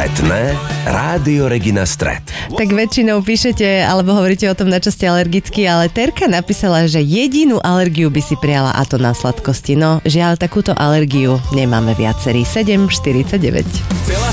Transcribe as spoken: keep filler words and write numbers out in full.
Letné Rádio Regina Stred. Tak väčšinou píšete, alebo hovoríte o tom, na čo ste alergickí, ale Terka napísala, že jedinú alergiu by si prijala, a to na sladkosti. No, žiaľ, takúto alergiu nemáme viacerí. sedem štyridsaťdeväť.